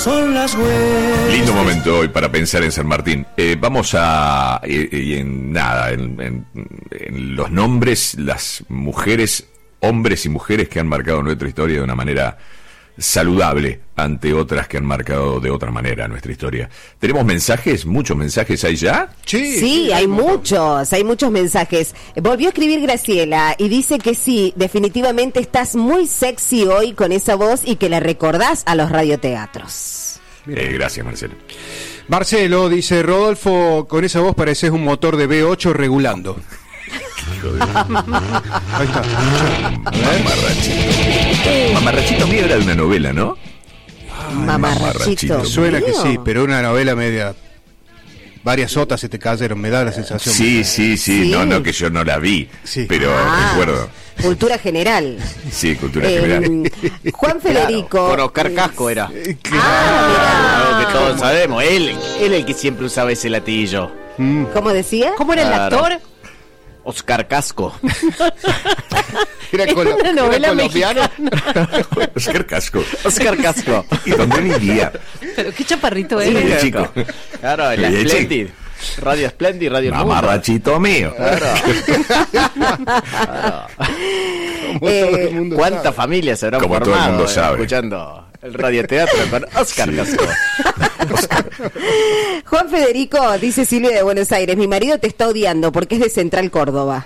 Son las huellas. Lindo momento hoy para pensar en San Martín. Vamos a... en los nombres, las mujeres, hombres y mujeres que han marcado nuestra historia de una manera saludable ante otras que han marcado de otra manera nuestra historia. ¿Tenemos mensajes? ¿Muchos mensajes hay ya? Sí, hay muchos mensajes. Volvió a escribir Graciela y dice que sí, definitivamente estás muy sexy hoy con esa voz y que la recordás a los radioteatros. Gracias, Marcelo. Marcelo dice, Rodolfo, con esa voz pareces un motor de V8 regulando. Ahí está. Mamarrachito mío era de una novela, ¿no? Mamarrachito. Suena que sí, pero una novela media... Varias sotas se te cayeron, me da la sensación. Sí. No, que yo no la vi, sí. Pero recuerdo. Cultura general. Sí, cultura general. Juan Federico. Con Oscar Casco era. Claro. Algo que todos sabemos. Él el que siempre usaba ese latillo. ¿Cómo decía? ¿Cómo era el actor? Oscar Casco. Era una novela colombiano. Oscar Casco. ¿Y dónde vivía? Pero qué chaparrito Sí, eres. chico. Claro, en la Splendid. Radio Splendid, Radio El Mundo. Mamarrachito mío. Claro. ¿Cuántas familias se habrán como formado todo el mundo sabe, escuchando el radioteatro con Oscar Casco? Juan Federico, dice Silvia de Buenos Aires, mi marido te está odiando porque es de Central Córdoba.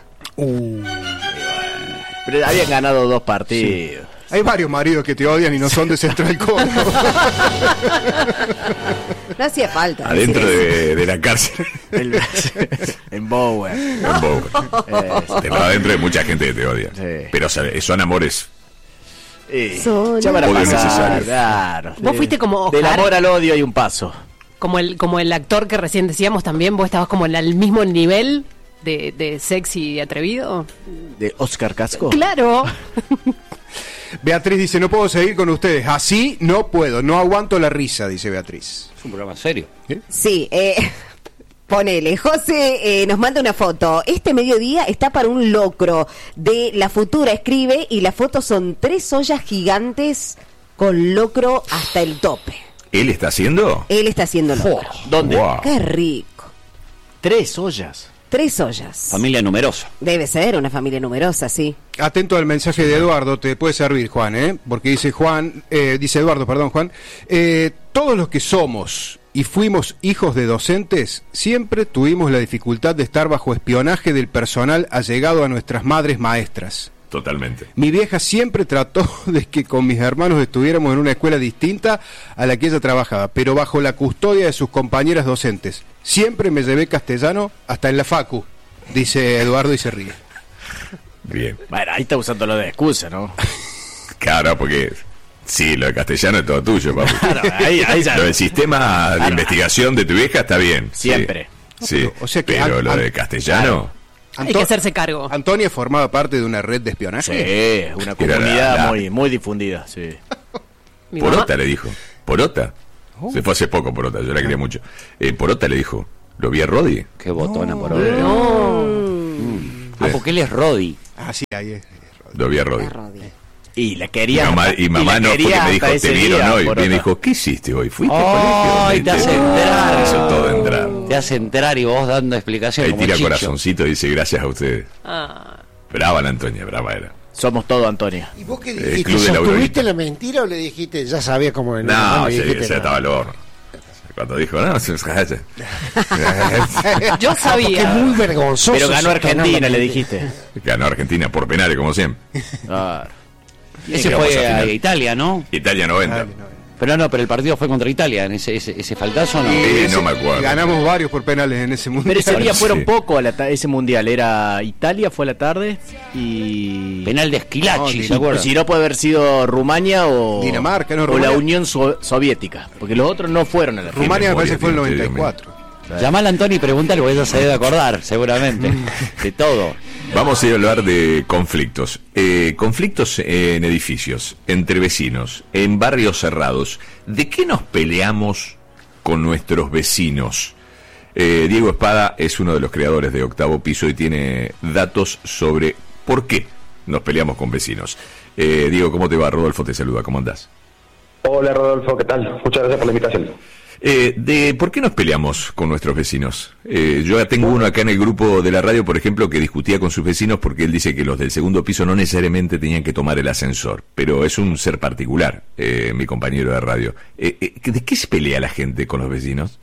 Pero habían ganado 2 partidos. Sí. Hay varios maridos que te odian y no son de Central Córdoba. No hacía falta. Adentro de la cárcel. En Bower. Pero adentro de mucha gente que te odia. Sí. Pero son amores. Ya van a pasar, necesarios. claro. Vos fuiste como Oscar. Del amor al odio hay un paso. Como el actor que recién decíamos también, vos estabas como en el mismo nivel de sexy y atrevido. ¿De Oscar Casco? Claro. Beatriz dice, no puedo seguir con ustedes. Así no puedo, no aguanto la risa, dice Beatriz. Es un programa serio. Sí, ponele. José nos manda una foto. Este mediodía está para un locro de La Futura, escribe, y las fotos son 3 ollas gigantes con locro hasta el tope. ¿Él está haciendo? Él está haciendo locro. ¿Dónde? Wow. Qué rico. 3 ollas. 3 ollas. Familia numerosa. Debe ser una familia numerosa, sí. Atento al mensaje de Eduardo, te puede servir, Juan, porque dice Eduardo, Juan, todos los que somos y fuimos hijos de docentes, siempre tuvimos la dificultad de estar bajo espionaje del personal allegado a nuestras madres maestras. Totalmente. Mi vieja siempre trató de que con mis hermanos estuviéramos en una escuela distinta a la que ella trabajaba, pero bajo la custodia de sus compañeras docentes. Siempre me llevé castellano hasta en la facu, dice Eduardo y se ríe. Bien. Bueno, ahí está usando lo de excusa, ¿no? Claro, porque sí, lo de castellano es todo tuyo, papu. Claro, ahí ya. Lo del sistema de investigación de tu vieja está bien. Siempre. Sí, O sea que pero lo de castellano... Hay que hacerse cargo. Antonia formaba parte de una red de espionaje. Sí, una comunidad muy difundida, sí. Porota le dijo. Porota. Se fue hace poco Porota, yo la quería mucho. Porota le dijo, ¿lo vi a Rodi? Qué botona por hoy. Porque él es Rodi. Ah, sí, ahí es. Lo vi a Rodi. Y la quería. Y mamá no, porque me dijo, ¿te vieron hoy? Y me dijo, ¿qué hiciste hoy? ¿Fuiste al colegio? Ay, te hace entrar. Eso todo entrar. Te hace entrar y vos dando explicaciones. Ahí tira corazoncito y dice, gracias a ustedes. Ah. Brava la Antonia, brava era. Somos todo Antonia. ¿Y vos qué El dijiste? club de la ¿Sostuviste la mentira o le dijiste, ya sabía cómo era? No, le sí, dijiste ya estaba nada? al horno. Cuando dijo, no, Yo sabía. Porque es muy vergonzoso. Pero ganó eso, Argentina, ganar. le dijiste. ganó Argentina por penales, como siempre. Claro. Ese Llegamos fue a a final. Italia, ¿no? Italia 90. Pero el partido fue contra Italia, en ese faltazo, ¿no? No me acuerdo. Ganamos varios por penales en ese mundial. Pero ese día fueron Sí. poco ese mundial. Era Italia, fue a la tarde. Y. Penal de Schilacci, No, ¿se acuerdan? Si no puede haber sido Rumania o. Dinamarca, no, o Rumania. la Unión Soviética. Porque los otros no fueron a la final. Rumania me parece que fue el memoria, 94. Llamá a Antonio y pregúntale, porque ella se debe acordar, seguramente, de todo. Vamos a ir a hablar de conflictos. Conflictos en edificios, entre vecinos, en barrios cerrados. ¿De qué nos peleamos con nuestros vecinos? Diego Espada es uno de los creadores de Octavo Piso y tiene datos sobre por qué nos peleamos con vecinos. Diego, ¿cómo te va? Rodolfo te saluda, ¿cómo andás? Hola Rodolfo, ¿qué tal? Muchas gracias por la invitación. ¿Por qué nos peleamos con nuestros vecinos? Yo ya tengo uno acá en el grupo de la radio, por ejemplo, que discutía con sus vecinos porque él dice que los del segundo piso no necesariamente tenían que tomar el ascensor, pero es un ser particular, mi compañero de radio. ¿De qué se pelea la gente con los vecinos?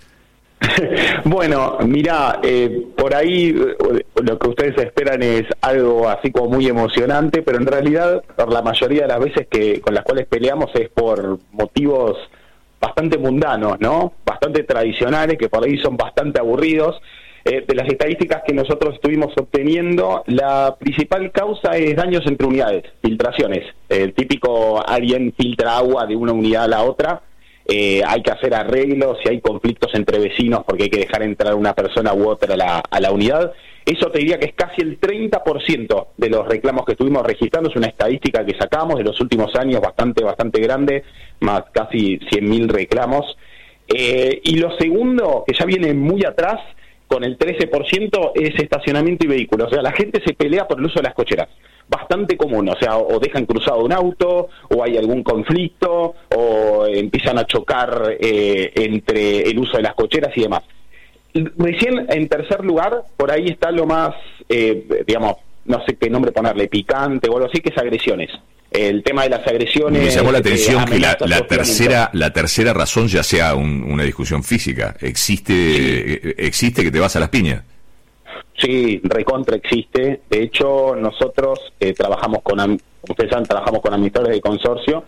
Bueno, mira, por ahí lo que ustedes esperan es algo así como muy emocionante, pero en realidad por la mayoría de las veces con las cuales peleamos es por motivos bastante mundanos, ¿no? Bastante tradicionales, que por ahí son bastante aburridos. De las estadísticas que nosotros estuvimos obteniendo, la principal causa es daños entre unidades, filtraciones. El típico, alguien filtra agua de una unidad a la otra, hay que hacer arreglos, si hay conflictos entre vecinos porque hay que dejar entrar una persona u otra a la unidad. Eso te diría que es casi el 30% de los reclamos que estuvimos registrando, es una estadística que sacamos de los últimos años, bastante grande, más casi 100.000 reclamos. Y lo segundo, que ya viene muy atrás, con el 13%, es estacionamiento y vehículos. O sea, la gente se pelea por el uso de las cocheras. Bastante común, o sea, o dejan cruzado un auto, o hay algún conflicto, o empiezan a chocar entre el uso de las cocheras y demás. Recién, en tercer lugar, por ahí está lo más, digamos, no sé qué nombre ponerle, picante o algo así, que es agresiones. El tema de las agresiones... Me llamó la atención que la tercera razón ya sea una discusión física. ¿Existe que te vas a las piñas? Sí, recontra existe. De hecho, nosotros trabajamos ustedes saben, trabajamos con administradores de consorcio.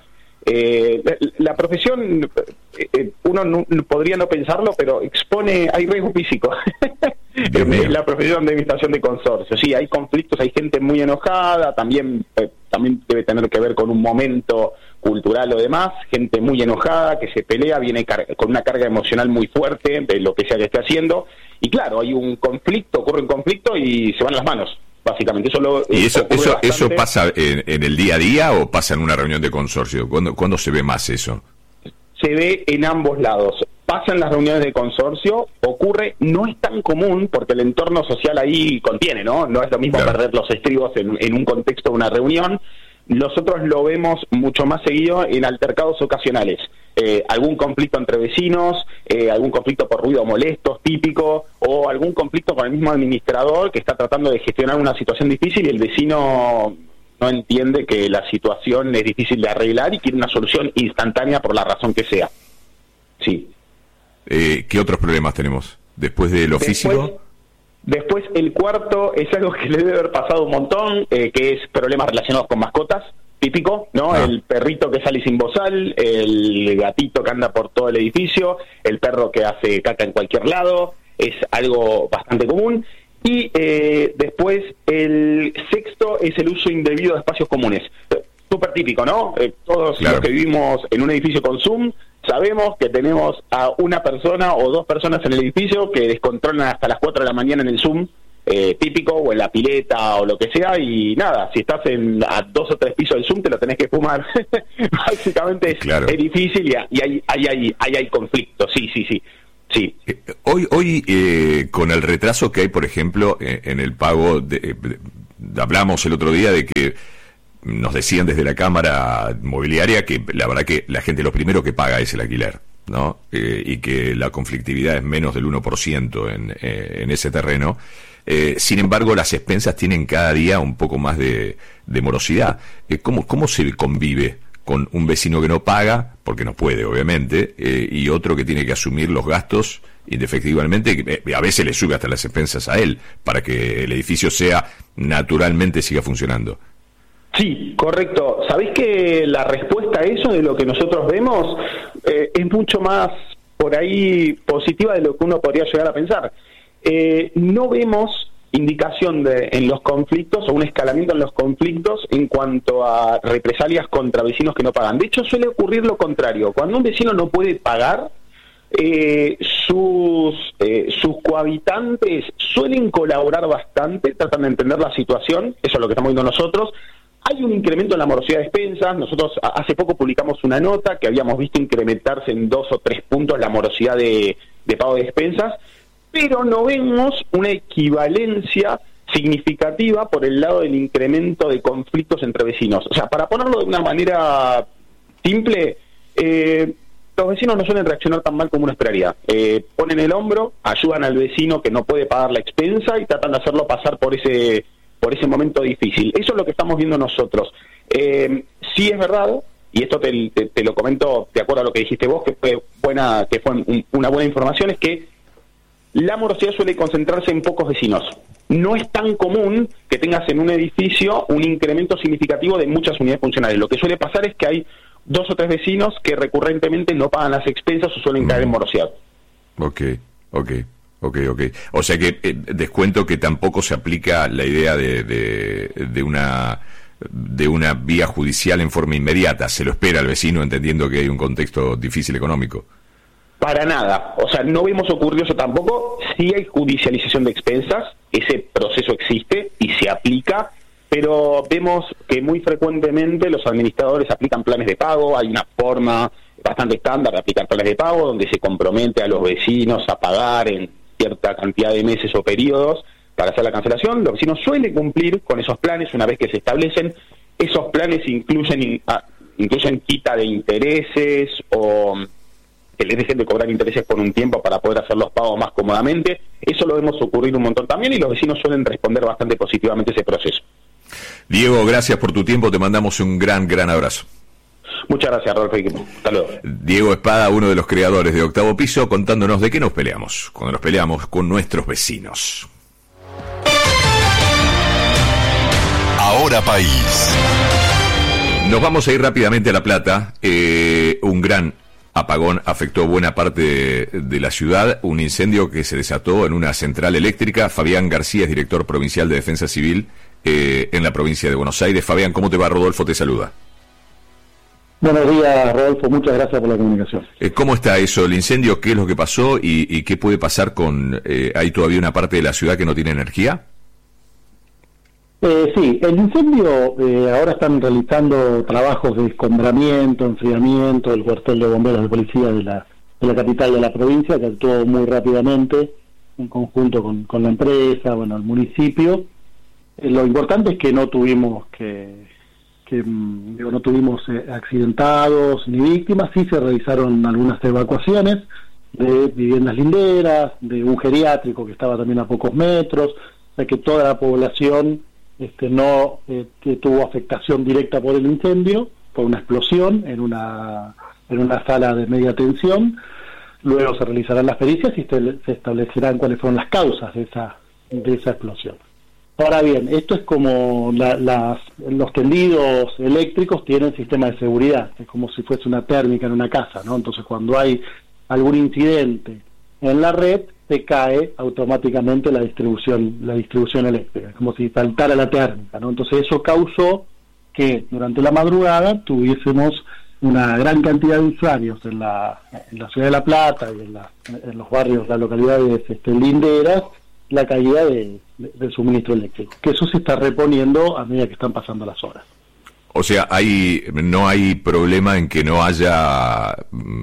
La profesión, uno podría no pensarlo, pero hay riesgo físico. La profesión de administración de consorcio. Sí, hay conflictos, hay gente muy enojada, también debe tener que ver con un momento cultural o demás, gente muy enojada que se pelea, viene con una carga emocional muy fuerte de lo que sea que esté haciendo, y claro, hay un conflicto, ocurre un conflicto y se van las manos. Básicamente, ¿Eso pasa en el día a día o pasa en una reunión de consorcio? ¿Cuándo se ve más eso? Se ve en ambos lados. Pasa en las reuniones de consorcio, ocurre, no es tan común porque el entorno social ahí contiene, ¿no? No es lo mismo perder los estribos en un contexto de una reunión. Nosotros lo vemos mucho más seguido en altercados ocasionales. Algún conflicto entre vecinos, algún conflicto por ruido molesto, típico, o algún conflicto con el mismo administrador que está tratando de gestionar una situación difícil y el vecino no entiende que la situación es difícil de arreglar y quiere una solución instantánea por la razón que sea. Sí. ¿Qué otros problemas tenemos? Después de lo físico... Después, el cuarto es algo que le debe haber pasado un montón, que es problemas relacionados con mascotas, típico, ¿no? El perrito que sale sin bozal, el gatito que anda por todo el edificio, el perro que hace caca en cualquier lado, es algo bastante común. Y después, el sexto es el uso indebido de espacios comunes. Súper típico, ¿no? Todos los que vivimos en un edificio con Zoom, sabemos que tenemos a una persona o dos personas en el edificio que descontrolan hasta las 4 de la mañana en el Zoom, típico, o en la pileta o lo que sea, y nada, si estás a 2 o 3 pisos del Zoom te lo tenés que fumar. Básicamente es difícil y hay conflicto, sí. Hoy con el retraso que hay, por ejemplo, en el pago, hablamos el otro día de que nos decían desde la Cámara Mobiliaria que la verdad que la gente lo primero que paga es el alquiler, ¿no? Y que la conflictividad es menos del 1% en ese terreno. Sin embargo, las expensas tienen cada día un poco más de morosidad. ¿Cómo se convive con un vecino que no paga, porque no puede, obviamente, y otro que tiene que asumir los gastos indefectiblemente, que a veces le sube hasta las expensas a él, para que el edificio naturalmente siga funcionando? Sí, correcto. ¿Sabés que la respuesta a eso, de lo que nosotros vemos, es mucho más por ahí positiva de lo que uno podría llegar a pensar? No vemos indicación en los conflictos o un escalamiento en los conflictos en cuanto a represalias contra vecinos que no pagan. De hecho, suele ocurrir lo contrario. Cuando un vecino no puede pagar, sus cohabitantes suelen colaborar bastante, tratan de entender la situación. Eso es lo que estamos viendo nosotros. Hay un incremento en la morosidad de expensas. Nosotros hace poco publicamos una nota que habíamos visto incrementarse en 2 o 3 puntos la morosidad de pago de expensas, pero no vemos una equivalencia significativa por el lado del incremento de conflictos entre vecinos. O sea, para ponerlo de una manera simple, los vecinos no suelen reaccionar tan mal como uno esperaría. Ponen el hombro, ayudan al vecino que no puede pagar la expensa y tratan de hacerlo pasar por ese momento difícil. Eso es lo que estamos viendo nosotros. Sí es verdad, y esto te lo comento de acuerdo a lo que dijiste vos, que fue una buena información, es que la morosidad suele concentrarse en pocos vecinos. No es tan común que tengas en un edificio un incremento significativo de muchas unidades funcionales. Lo que suele pasar es que hay 2 o 3 vecinos que recurrentemente no pagan las expensas o suelen caer en morosidad. Ok. O sea que descuento que tampoco se aplica la idea de una vía judicial en forma inmediata. Se lo espera al vecino entendiendo que hay un contexto difícil económico. Para nada, o sea, no vemos ocurrir eso tampoco. Sí hay judicialización de expensas, ese proceso existe y se aplica, pero vemos que muy frecuentemente los administradores aplican planes de pago. Hay una forma bastante estándar de aplicar planes de pago donde se compromete a los vecinos a pagar en cierta cantidad de meses o periodos para hacer la cancelación. Los vecinos suelen cumplir con esos planes una vez que se establecen. Esos planes incluyen quita de intereses o que les dejen de cobrar intereses por un tiempo para poder hacer los pagos más cómodamente. Eso lo vemos ocurrir un montón también y los vecinos suelen responder bastante positivamente a ese proceso. Diego, gracias por tu tiempo, te mandamos un gran abrazo. Muchas gracias, Rodolfo. Hasta luego. Diego Espada, uno de los creadores de Octavo Piso, contándonos de qué nos peleamos, cuando nos peleamos con nuestros vecinos. Ahora País. Nos vamos a ir rápidamente a La Plata. Un gran apagón afectó buena parte de la ciudad, un incendio que se desató en una central eléctrica. Fabián García es director provincial de Defensa Civil en la provincia de Buenos Aires. Fabián, ¿cómo te va? Rodolfo te saluda. Buenos días, Rodolfo, muchas gracias por la comunicación. ¿Cómo está eso, el incendio? ¿Qué es lo que pasó y qué puede pasar con... ¿hay todavía una parte de la ciudad que no tiene energía? Sí, el incendio, ahora están realizando trabajos de escombramiento, enfriamiento del cuartel de bomberos de policía de la capital de la provincia, que actuó muy rápidamente en conjunto con la empresa, el municipio. Lo importante es que no tuvimos no tuvimos accidentados ni víctimas. Sí se realizaron algunas evacuaciones de viviendas linderas, de un geriátrico que estaba también a pocos metros, o sea que toda la población no tuvo afectación directa por el incendio, por una explosión en una sala de media tensión. Luego se realizarán las pericias y se establecerán cuáles fueron las causas de esa explosión. Ahora bien, esto es como los tendidos eléctricos tienen sistema de seguridad, es como si fuese una térmica en una casa, ¿no? Entonces cuando hay algún incidente en la red, se cae automáticamente la distribución eléctrica, es como si faltara la térmica, ¿no? Entonces eso causó que durante la madrugada tuviésemos una gran cantidad de usuarios en la ciudad de La Plata y en los barrios, las localidades linderas, la caída del suministro eléctrico, que eso se está reponiendo a medida que están pasando las horas. O sea, no hay problema en que no haya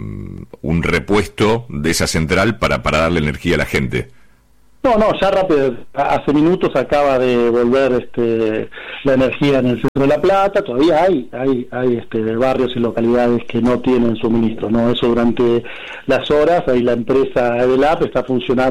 un repuesto de esa central para darle energía a la gente. No, ya rápido, hace minutos acaba de volver la energía en el centro de La Plata. Todavía hay barrios y localidades que no tienen suministro, ¿no? Eso durante las horas, ahí la empresa Edelap está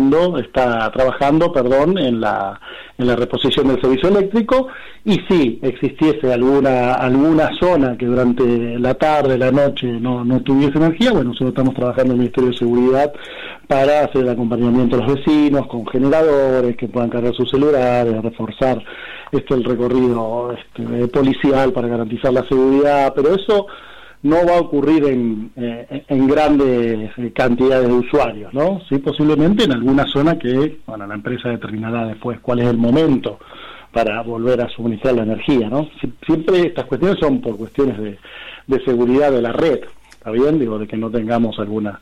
trabajando en la reposición del servicio eléctrico, y si existiese alguna zona que durante la tarde, la noche no tuviese energía, nosotros estamos trabajando en el Ministerio de Seguridad para hacer el acompañamiento a los vecinos con generadores que puedan cargar sus celulares, reforzar el recorrido policial para garantizar la seguridad, pero eso no va a ocurrir en grandes cantidades de usuarios, ¿no? Sí, posiblemente en alguna zona que, la empresa determinará después cuál es el momento para volver a suministrar la energía, ¿no? Siempre estas cuestiones son por cuestiones de seguridad de la red, ¿está bien? De que no tengamos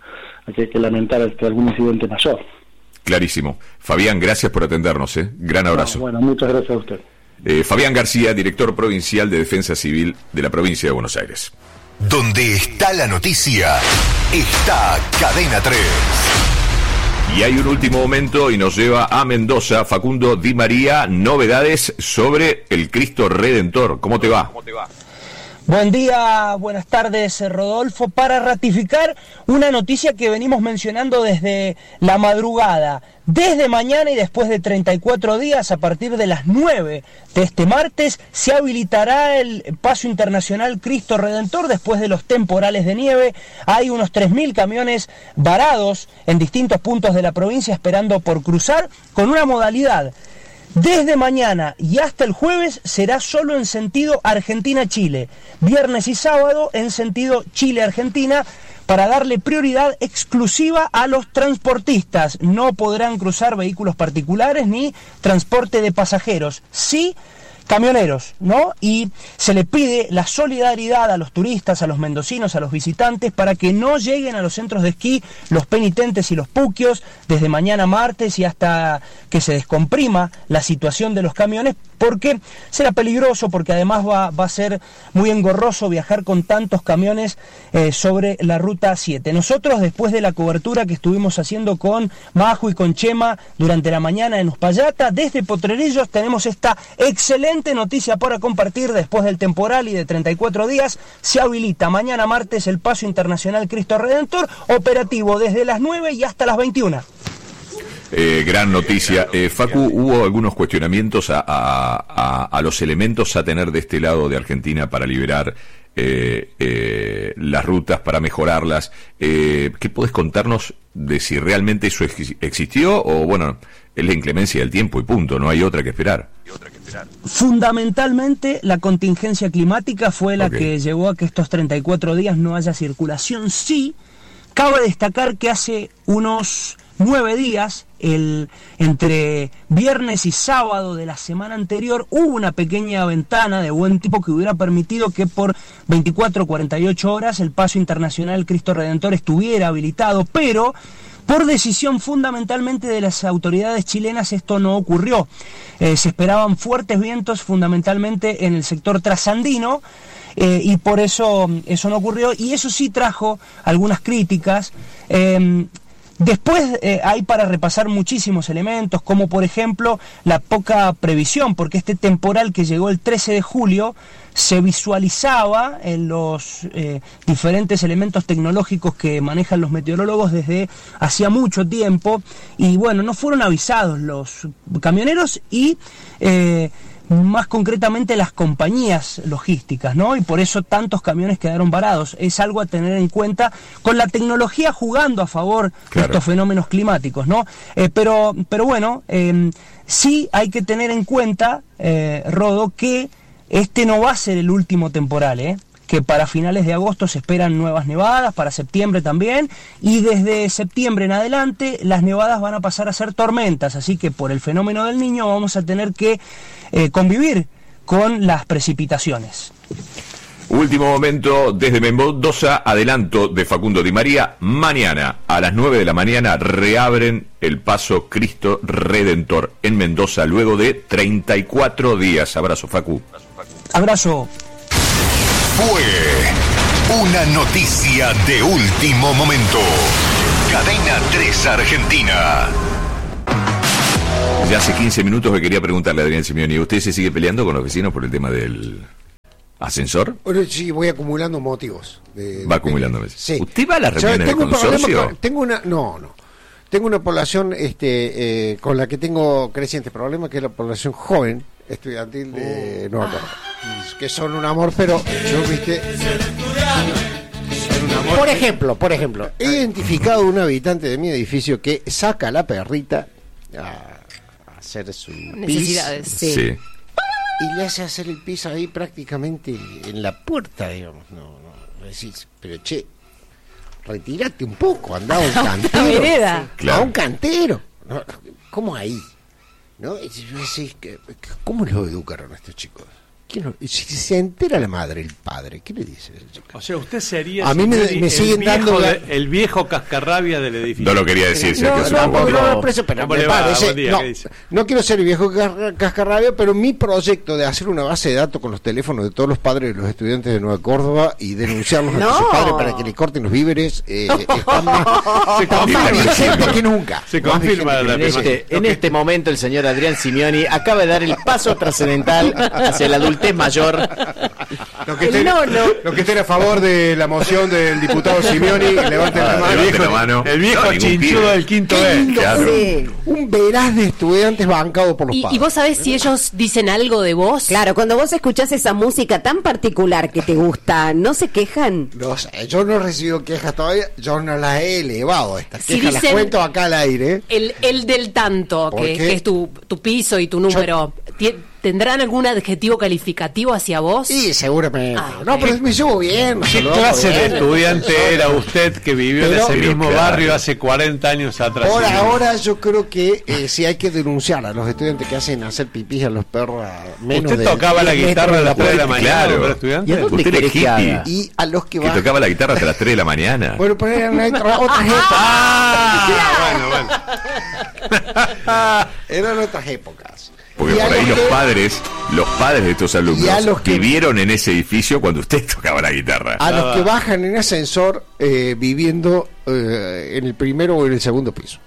que lamentar algún incidente mayor. Clarísimo. Fabián, gracias por atendernos, Gran abrazo. Muchas gracias a usted. Fabián García, director provincial de Defensa Civil de la provincia de Buenos Aires. Donde está la noticia, está Cadena 3. Y hay un último momento y nos lleva a Mendoza. Facundo Di María, novedades sobre el Cristo Redentor. ¿Cómo te va? Buen día, buenas tardes, Rodolfo. Para ratificar una noticia que venimos mencionando desde la madrugada, desde mañana y después de 34 días, a partir de las 9 de este martes, se habilitará el Paso Internacional Cristo Redentor después de los temporales de nieve. Hay unos 3.000 camiones varados en distintos puntos de la provincia esperando por cruzar con una modalidad. Desde mañana y hasta el jueves será solo en sentido Argentina-Chile, viernes y sábado en sentido Chile-Argentina, para darle prioridad exclusiva a los transportistas. No podrán cruzar vehículos particulares ni transporte de pasajeros, sí camioneros, ¿no? Y se le pide la solidaridad a los turistas, a los mendocinos, a los visitantes, para que no lleguen a los centros de esquí los penitentes y los puquios desde mañana martes y hasta que se descomprima la situación de los camiones, porque será peligroso, porque además va a ser muy engorroso viajar con tantos camiones sobre la Ruta 7. Nosotros, después de la cobertura que estuvimos haciendo con Majo y con Chema durante la mañana en Uspallata, desde Potrerillos tenemos esta excelente noticia para compartir. Después del temporal y de 34 días, se habilita mañana martes el Paso Internacional Cristo Redentor, operativo desde las 9 y hasta las 21. Gran noticia. Facu, hubo algunos cuestionamientos a los elementos a tener de este lado de Argentina para liberar las rutas, para mejorarlas. ¿Qué podés contarnos de si realmente eso existió o, bueno, es la inclemencia del tiempo y punto, no hay otra que esperar? Fundamentalmente la contingencia climática fue la que llevó a que estos 34 días no haya circulación. Sí, cabe destacar que hace unos 9 días, entre viernes y sábado de la semana anterior, hubo una pequeña ventana de buen tipo que hubiera permitido que por 24 o 48 horas el Paso Internacional Cristo Redentor estuviera habilitado, pero por decisión fundamentalmente de las autoridades chilenas esto no ocurrió. Se esperaban fuertes vientos fundamentalmente en el sector trasandino, y por eso no ocurrió, y eso sí trajo algunas críticas. Después hay para repasar muchísimos elementos, como por ejemplo la poca previsión, porque este temporal que llegó el 13 de julio se visualizaba en los diferentes elementos tecnológicos que manejan los meteorólogos desde hacía mucho tiempo, y bueno, no fueron avisados los camioneros y más concretamente las compañías logísticas, ¿no? Y por eso tantos camiones quedaron varados. Es algo a tener en cuenta, con la tecnología jugando a favor de estos fenómenos climáticos, ¿no? Pero bueno, sí hay que tener en cuenta, Rodo, que este no va a ser el último temporal, que para finales de agosto se esperan nuevas nevadas, para septiembre también, y desde septiembre en adelante las nevadas van a pasar a ser tormentas, así que por el fenómeno del Niño vamos a tener que convivir con las precipitaciones. Último momento desde Mendoza, adelanto de Facundo Di María: mañana a las 9 de la mañana reabren el Paso Cristo Redentor en Mendoza luego de 34 días. Abrazo, Facu. Abrazo. Fue una noticia de último momento. Cadena 3 Argentina. Ya hace 15 minutos que quería preguntarle a Adrián Simeoni, ¿usted se sigue peleando con los vecinos por el tema del ascensor? Bueno, sí, voy acumulando motivos. Va acumulando veces. Sí. ¿Usted va a las reuniones del consorcio? Tengo una población con la que tengo crecientes problemas, que es la población joven estudiantil de Nueva Córdoba, que son un amor, pero yo, viste, son un amor. Por ejemplo, he identificado un habitante de mi edificio que saca a la perrita a hacer su necesidades, pis, sí. Y le hace hacer el pis ahí prácticamente en la puerta, digamos. No decís, pero che, retírate un poco, andá a un cantero. Claro. A un cantero. No, ¿cómo ahí? ¿No? Y yo decís, ¿cómo lo educaron a estos chicos? Si se entera la madre, el padre, ¿qué le dice ese chico? O sea, usted sería a mí me siguen dando el viejo cascarrabia del edificio. No lo quería decir, no quiero ser el viejo cascarrabia, pero mi proyecto de hacer una base de datos con los teléfonos de todos los padres de los estudiantes de Nueva Córdoba y denunciarlos a sus padres para que les corten los víveres está más vigente que nunca. Se confirma en este momento el señor Adrián Simeoni acaba de dar el paso trascendental hacia el adulto usted es mayor. Los que estén a favor de la moción del diputado Simioni, levanten la mano. El viejo chinchudo del quinto B. Claro. Sí. Un veraz de estudiantes bancado por los padres. ¿Y vos sabés si ellos dicen algo de vos? Claro, cuando vos escuchás esa música tan particular que te gusta, ¿no se quejan? No sé, yo no he recibido quejas todavía, yo no las he elevado. Estas Si quejas las dicen cuento acá al aire. El del tanto, ¿Por que qué? es tu piso y tu número, ¿tendrán algún adjetivo calificativo hacia vos? Sí, seguramente. Ah, No, ok. pero me llevo bien. ¿Qué lo clase hago de bien. estudiante era usted que vivió en ese mismo claro. barrio hace 40 años atrás? Por señor? ahora yo creo que sí hay que denunciar a los estudiantes que hacen hacer pipí a los perros a menos ¿Usted de tocaba la 10 guitarra a las 3 de la puerta. mañana Claro. cuando era estudiante? ¿Y a dónde Usted era querés que hippie. haga? Y a los que Que van... tocaba la guitarra hasta las 3 de la mañana. Bueno, pero eran otras épocas. Eran otras épocas. Porque Y a por ahí los los que- padres de estos Y a alumnos los que- vivieron en ese edificio cuando usted tocaba la guitarra. A los que bajan en ascensor viviendo en el primero o en el segundo piso.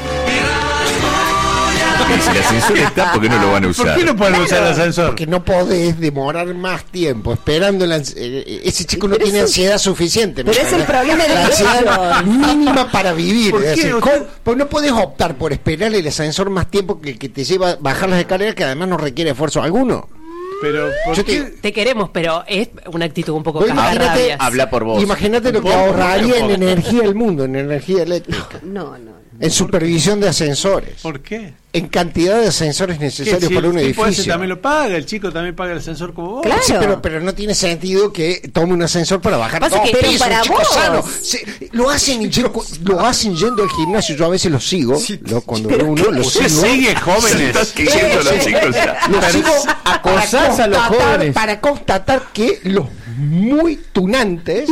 Y si el ascensor está, ¿por qué no lo van a usar? ¿Por qué no pueden usar el ascensor? Porque no podés demorar más tiempo esperando ese chico no Pero tiene eso- ansiedad suficiente. pero es el problema de la la ansiedad educación. mínima para vivir. ¿Por es qué decir, usted- pues no podés optar por esperar el ascensor más tiempo que el que te lleva a bajar las escaleras, que además no requiere esfuerzo alguno. Pero, ¿por Yo qué? Te queremos, pero es una actitud un poco Vos imagínate- cascarrabias. Habla por vos. Imagínate lo que ahorraría en energía el mundo, en energía eléctrica, No. en supervisión de ascensores, ¿Por qué? en cantidad de ascensores ¿Qué, necesarios si para un el tipo ese edificio. también lo paga, el chico también paga el ascensor como vos. Claro. Sí, pero no tiene sentido que tome un ascensor para bajar Pasa dos que- pero pisos, para un chico vos. sano. Lo hacen yendo al gimnasio. Yo a veces los sigo. Cuando veo uno, los Usted sigo. sigue jóvenes. Estás siguiendo a los chicos ya. Los sigo acosás a los jóvenes. para constatar que los muy tunantes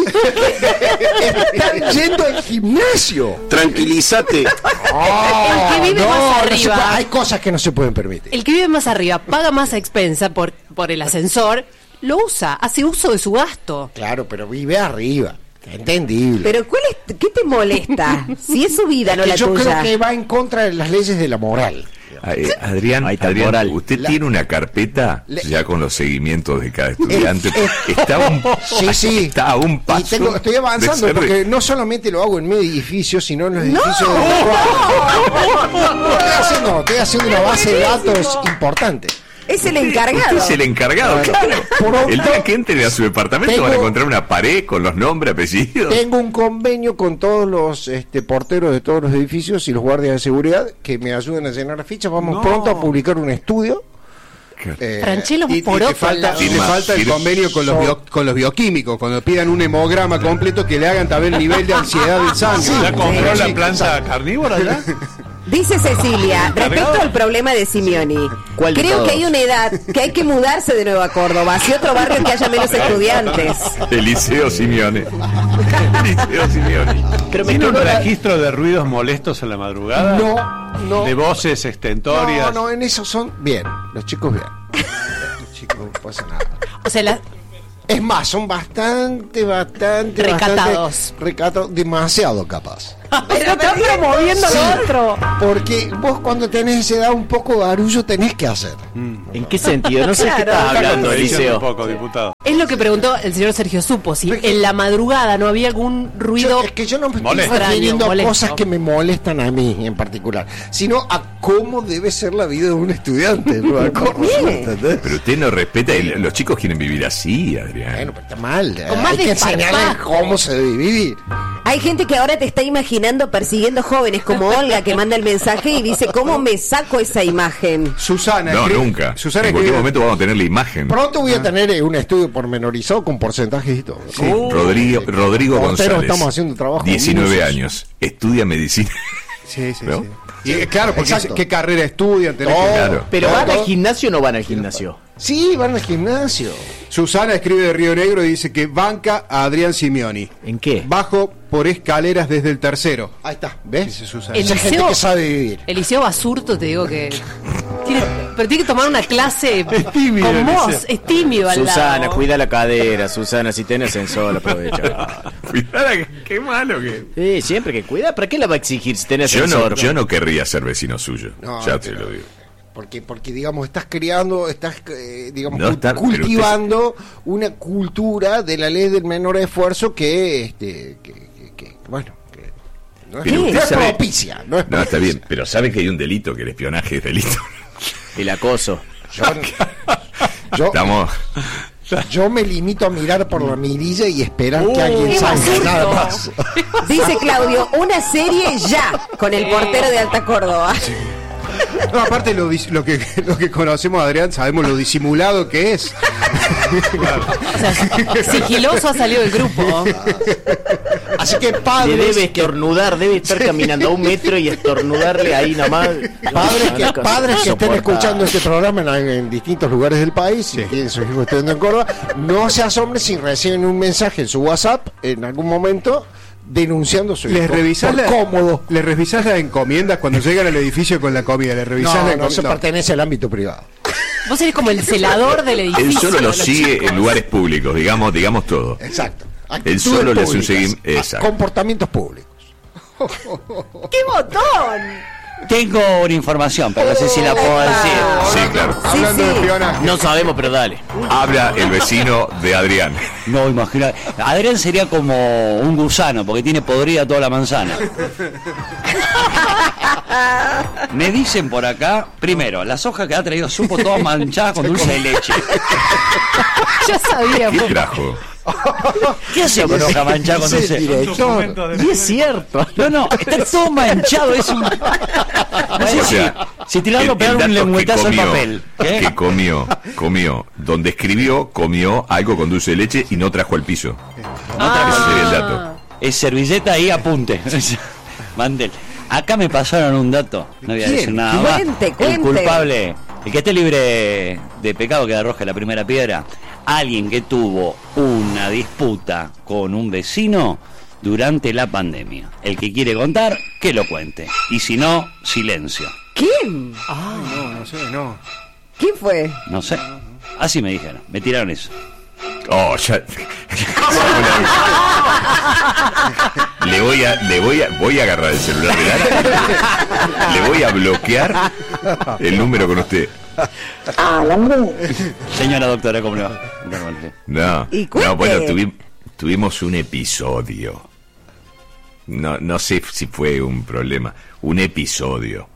están yendo al gimnasio. Tranquilízate. El que vive más no se arriba. puede- hay cosas que no se pueden permitir. El que vive más arriba paga más a expensa por el ascensor, lo usa, hace uso de su gasto. Claro, pero vive arriba. Entendible. Pero ¿qué te molesta? Si es su vida, no Que la yo tuya. creo que va en contra de las leyes de la moral. Adrián, Ahí está el moral. usted tiene una carpeta ya con los seguimientos de cada estudiante. Está Sí. Está a un paso. Y estoy avanzando de ser- porque no solamente lo hago en mi edificio, sino en los edificios de la cuadra. Estoy haciendo una base de datos importante. Es el Usted encargado. es el encargado, claro. Pronto- El día que entre a su departamento Tengo- van a encontrar una pared con los nombres, apellidos. Tengo un convenio con todos los porteros de todos los edificios y los guardias de seguridad que me ayudan a llenar las fichas. Vamos pronto a publicar un estudio. Franchelo Y por te otro falta, lado. y te falta el convenio con los bioquímicos, cuando pidan un hemograma completo que le hagan también el nivel de ansiedad del sangre. ¿Ya compró la Sí. planta carnívora ya? Dice Cecilia, respecto al problema de Simeoni, ¿Cuál de creo todos? que hay una edad que hay que mudarse de Nueva Córdoba, hacia otro barrio que haya menos estudiantes. Eliseo Simeone. Eliseo Simeone. Pero me ¿Tiene un quedó la- registro de ruidos molestos en la madrugada? No. ¿De voces estentorias? No, en eso son bien. Los chicos bien. Los chicos no pasa nada. O sea, Es más, son bastante Recatados. demasiado capaz. pero están promoviendo Sí. lo otro. Porque vos cuando tenés esa edad un poco de barullo tenés que hacer. ¿En qué sentido? No sé Claro. qué estás Está hablando, contradiciendo Eliseo. un poco, diputado. Es lo que preguntó el señor Sergio Supo, si en la madrugada no había algún ruido. Es que yo no me estoy Molesto. refiriendo a Molesto. cosas que me molestan a mí en particular, sino a cómo debe ser la vida de un estudiante. ¿No? ¿Entendés? Pero usted no respeta. Los chicos quieren vivir así, Adrián. Bueno, pero está mal. Con más Hay que enseñarles desparpajo. cómo se debe vivir. Hay gente que ahora te está imaginando persiguiendo jóvenes como Olga que manda el mensaje y dice, ¿cómo me saco esa imagen? Susana. No, escribe- nunca. Susana En cualquier escribe- momento vamos a tener la imagen. Pronto voy a tener un estudio pormenorizado con porcentajes y todo. Rodrigo Porteros, González. estamos haciendo trabajo 19 minucioso. años. Estudia medicina. Sí, sí, ¿No? sí. Y, claro, porque Exacto. qué carrera estudian. tenés Todo. que- Claro. ¿Pero Todo. van al gimnasio o no van al gimnasio? Sí, van al gimnasio. Susana escribe de Río Negro y dice que banca a Adrián Simeoni. ¿En qué? Bajo por escaleras desde el tercero. Ahí está, ¿ves? Dice Susana. Esa gente que sabe vivir. Eliseo Basurto, te digo que. Pero tiene que tomar una clase tímido, con vos. Eliseo. Es tímido al Susana, lado. cuida la cadera, Susana, si tenés ascensor, aprovecha. Cuidado, qué malo que. Sí, siempre que cuida. ¿Para qué la va a exigir si tenés Yo ascensor? no querría ser vecino suyo. No, ya te lo digo. Porque digamos, estás creando, digamos, No está- cultivando una cultura de la ley del menor esfuerzo que bueno, que no Pero usted es sabe- propicia. No es No, está propicia. bien, pero sabe que hay un delito, que el espionaje es delito. El acoso. Yo, Estamos... yo me limito a mirar por la mirilla y esperar que alguien qué salga, basurto. nada más. Dice Claudio, una serie ya con el portero de Alta Córdoba. No, aparte lo que conocemos a Adrián, sabemos lo disimulado que es. O sea, sigiloso ha salido del grupo. Así que Le padres, debe estornudar, debe estar caminando a 1 metro y estornudarle ahí nomás. padres que estén escuchando este programa en distintos lugares del país, y tienen sus hijos estudiando en Córdoba, no se asombren si reciben un mensaje en su WhatsApp en algún momento denunciando su Les hijo revisás por cómodo. les revisás las encomiendas cuando llegan al edificio con la comida, les revisás la No, encomienda. eso pertenece al ámbito privado. Vos eres como el celador del edificio. Él solo de lo los sigue chicos. en lugares públicos, digamos todo. Exacto. Él solo le hace un Actitudes seguimiento. públicas, Exacto. comportamientos públicos. ¡Qué botón! Tengo una información, pero no sé si la puedo decir. Sí, claro. Hablando de espionaje. No sabemos, pero dale. Habla el vecino de Adrián. No, imagina. Adrián sería como un gusano, porque tiene podrida toda la manzana. Me dicen por acá, primero, las hojas que ha traído supo todas manchadas con dulce de leche. Ya sabía. ¿Qué trajo? ¿Qué hacía con hoja manchada con dulce? Y es cierto. No, está todo manchado, es un... No sé O sea, si tirarlo el pegar un dato lengüetazo al que comió, papel. ¿Qué? Que comió. Donde escribió, comió algo con dulce de leche y no trajo al piso. Ese sería el dato. Es servilleta y apunte. Mandel. Acá me pasaron un dato. No voy a decir nada más. Cuente, El cuente. culpable, el que esté libre de pecado que arroje la primera piedra. Alguien que tuvo una disputa con un vecino durante la pandemia. El que quiere contar, que lo cuente. Y si no, silencio. ¿Quién? No sé, no. ¿Quién fue? No sé. Así me dijeron. Me tiraron eso. Oh, ya. Voy a agarrar el celular de Lara. Le voy a bloquear el número con usted. Señora doctora, ¿cómo le va? No, Y cuente. no, bueno, tuvimos un episodio. No sé si fue un problema. Un episodio.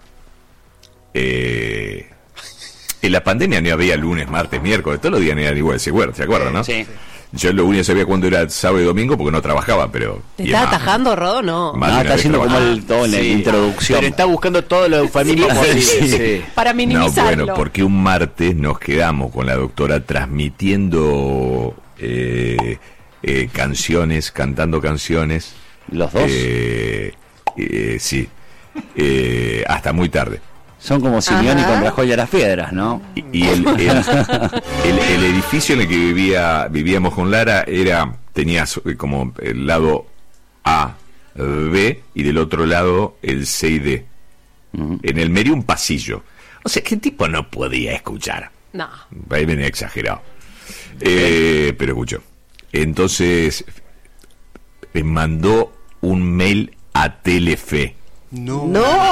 En la pandemia no había lunes, martes, miércoles. Todos los días eran igual, ¿se acuerdan, no? Sí. Yo lo único que sabía cuándo era sábado y domingo porque no trabajaba, pero... ¿Te estás atajando, Rodo? No. Más No, de una está vez haciendo como trabajaba. todo en la introducción. Pero está buscando todo lo eufemismo posible. Sí. Para No, minimizarlo. bueno, porque un martes nos quedamos con la doctora transmitiendo canciones, cantando canciones. ¿Los dos? Sí. Hasta muy tarde. Son como Simeone contra Joya las Piedras, ¿no? Y el edificio en el que vivíamos con Lara tenía como el lado A, B y del otro lado el C y D. En el medio un pasillo. O sea, ¿qué tipo no podía escuchar? No. Ahí venía exagerado. Pero escuchó. Entonces me mandó un mail a Telefe. No.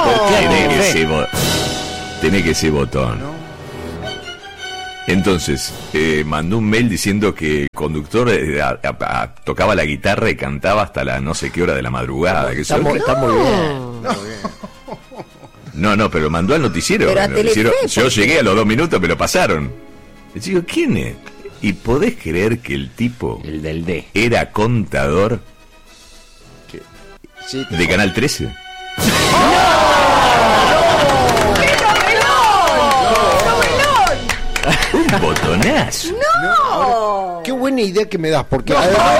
Tiene que ser botón. Entonces, mandó un mail diciendo que el conductor tocaba la guitarra y cantaba hasta la no sé qué hora de la madrugada. Que Está muy bien. No, pero lo mandó al noticiero. Pero a El noticiero- Telefe, yo ¿por qué? llegué a los 2 minutos, me lo pasaron. Y digo, ¿quién es? ¿Y podés creer que el tipo El del D. era contador Sí, de Canal 13? Un botonazo. Qué buena idea que me das, porque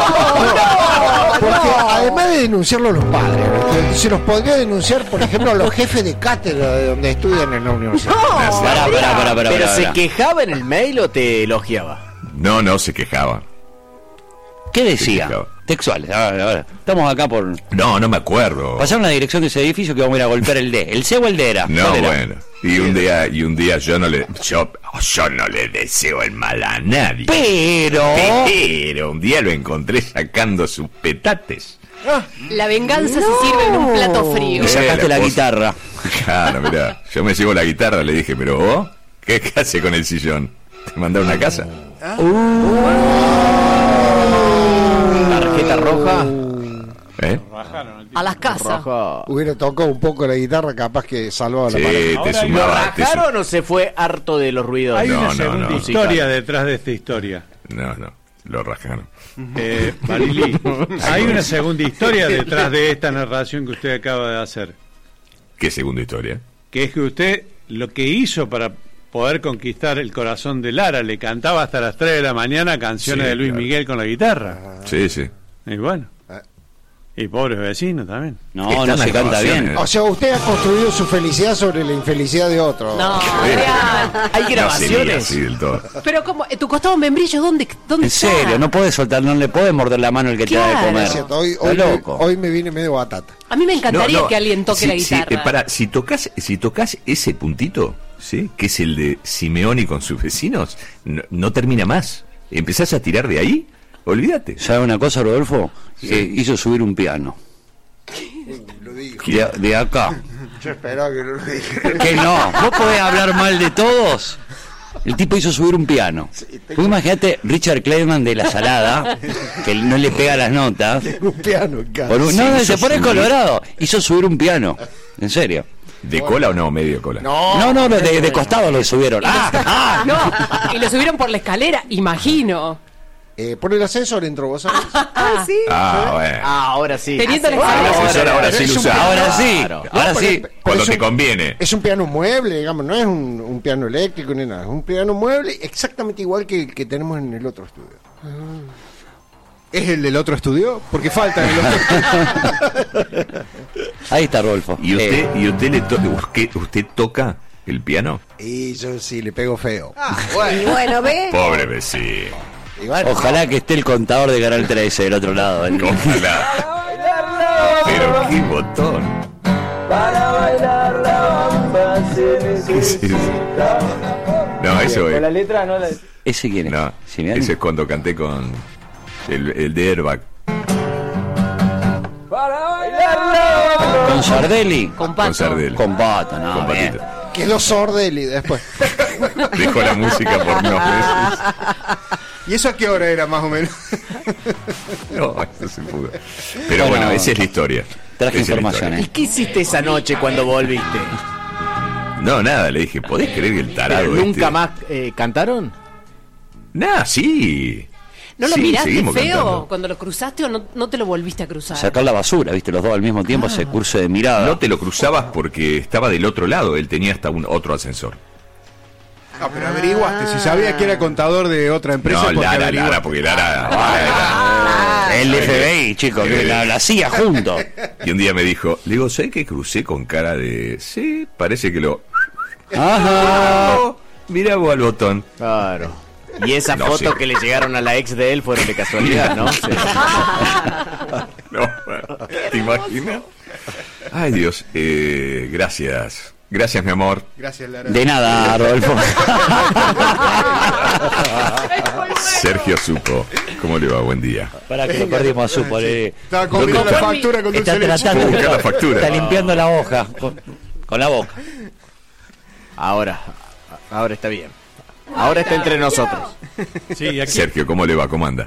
además de denunciarlo a los padres, se los podría denunciar, por ejemplo, a los jefes de cátedra de donde estudian en la universidad. Pará. ¿Pero se quejaba en el mail o te elogiaba? No, se quejaba. ¿Qué decía? Sí, claro. Textuales. A ver. Estamos acá por... No me acuerdo. Pasaron la dirección de ese edificio que vamos a ir a golpear el D. ¿El C o el D era? No, ¿Cuál era? bueno. Y un día yo no le deseo el mal a nadie. Pero un día lo encontré sacando sus petates. La venganza se sirve en un plato frío. Y sacaste la la cosa. guitarra. Claro, mirá, yo me llevo la guitarra, le dije, pero vos, ¿qué hace con el sillón? ¿Te mandaron a casa? Tarjeta roja. ¿Eh? A las casas. Hubiera tocado un poco la guitarra, capaz que salvaba la Sí, pareja. te ¿Lo sumaba. rajaron o se fue harto de los ruidos? Hay No, una no, segunda no. historia detrás de esta historia. No, lo rajaron. Marili, hay una segunda historia detrás de esta narración que usted acaba de hacer. ¿Qué segunda historia? Que es que usted lo que hizo para poder conquistar el corazón de Lara, le cantaba hasta las 3 de la mañana canciones Sí, de Luis claro. Miguel con la guitarra. Sí, sí. Y bueno. Y pobres vecinos también. No, Están no se las canta grabaciones. bien. O sea, usted ha construido su felicidad sobre la infelicidad de otro. No, Adrián. Hay No grabaciones. sería así del todo. Pero como, tu costado membrillo, ¿dónde En está? serio, no puedes soltar, no le puedes morder la mano el que te da de Claro. comer. Es cierto, hoy, Está hoy, loco. hoy me vine medio batata. A mí me encantaría que alguien toque la guitarra. Si tocas ese puntito, ¿sí? Que es el de Simeoni con sus vecinos, no termina más. Empezás a tirar de ahí, olvídate. ¿Sabe una cosa, Rodolfo? Hizo subir un piano. Lo digo. De acá. Yo esperaba que no lo dijera. Que no, vos podés hablar mal de todos. El tipo hizo subir un piano. Vos imagínate Richard Clayman de La Salada, que no le pega las notas. Un piano en casa. No, se pone colorado. Hizo subir un piano. En serio. ¿De cola o no? Medio cola. No, de costado lo subieron. No, y lo subieron por la escalera, imagino. Por el ascensor entró, ¿vos sabés? Sí. Bueno. Ahora sí. Teniendo la El ascensor ahora sí Es lo un usás. piano. Ahora sí, Claro. ahora No, sí. pero Cuando es te un- conviene. Es un piano mueble, digamos, no es un piano eléctrico ni nada. Es un piano mueble exactamente igual que el que tenemos en el otro estudio. ¿Es el del otro estudio? Porque falta en el otro. Ahí está Rodolfo. ¿Y usted toca el piano? Y yo sí le pego feo. Y bueno, ¿ve? Pobre vecino. Y bueno, Ojalá que esté el contador de Canal 13 del otro lado. Ojalá. Pero qué botón. ¿Qué es eso? No, eso es. letra no la... ¿Ese quién es? No, ¿Simeoni? ese es cuando canté con el de Airbag. ¿Con Sardelli? Con Pato. Con Sardel. Con Pato, no. Con bien. Patito. que es los Sordelli después. Dejó la música por unos meses. ¿Y eso a qué hora era más o menos? No, eso se pudo. Pero bueno, esa es la historia. Traje Esa es la información, ¿Y qué hiciste esa noche cuando volviste? historia. No, nada, le dije, ¿podés creer que el tarado ¿Pero nunca este? más cantaron? Nah, sí. ¿No lo Sí, miraste seguimos feo cantando. cuando lo cruzaste o no te lo volviste a cruzar? Sacar la basura, viste, los dos al mismo tiempo, ese curso de mirada. No te lo cruzabas porque estaba del otro lado, él tenía hasta otro ascensor. No, pero averiguaste. Si sabía que era contador de otra empresa, No, porque Lara, averiguaste. porque Lara. El FBI, chicos, que la CIA junto. Y un día me dijo, le digo, ¿sabes que crucé con cara de... Sí, parece que lo... Ajá. Mirá vos al botón. Claro. Y esa No, foto sí. que le llegaron a la ex de él fueron de casualidad, ¿no? Sí. No, ¿te imaginas? Ay, Dios. Gracias. Gracias, mi amor. Gracias, Lara. De nada, Rodolfo. Sergio Supo. ¿Cómo le va? Buen día. Para que lo perdimos a Supo. Estaba comiendo ¿Dónde la está? factura con dulce Está de leche. tratando, Busca la factura. está limpiando la hoja con la boca. Ahora está bien. Ahora está entre nosotros. Sí, aquí Sergio, ¿cómo le va? ¿Cómo anda?